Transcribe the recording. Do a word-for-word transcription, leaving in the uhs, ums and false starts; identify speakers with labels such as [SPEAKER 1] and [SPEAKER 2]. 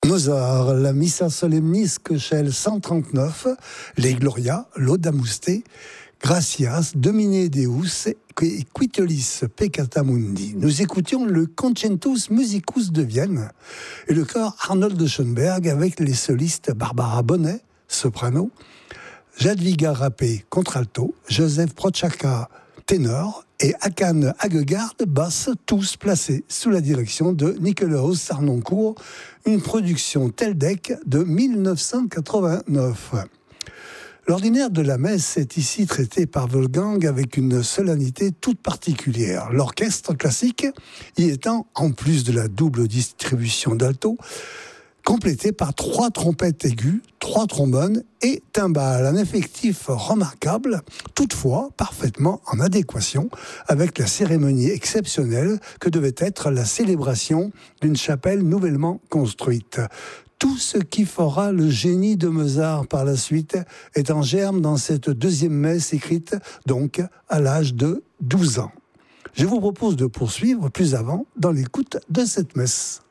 [SPEAKER 1] Mozart, la Missa Solemnis Köchel cent trente-neuf, les Gloria, l'Odamuste, Gratias, Domine Deus et Quitolis Peccata Mundi. Nous écoutions le Concentus Musicus de Vienne et le chœur Arnold de Schoenberg avec les solistes Barbara Bonnet, soprano, Jadwiga Rappé, contralto, Joseph Prochaka, ténor, et Hakan Hagegaard, basse, tous placés sous la direction de Nicolaus Sarnoncourt, une production Teldec de dix-neuf cent quatre-vingt-neuf. L'ordinaire de la messe est ici traité par Wolfgang avec une solennité toute particulière. L'orchestre classique y étant, en plus de la double distribution d'alto, complété par trois trompettes aiguës, trois trombones et timbales. Un effectif remarquable, toutefois parfaitement en adéquation avec la cérémonie exceptionnelle que devait être la célébration d'une chapelle nouvellement construite. Tout ce qui fera le génie de Mozart par la suite est en germe dans cette deuxième messe écrite donc à l'âge de douze ans. Je vous propose de poursuivre plus avant dans l'écoute de cette messe.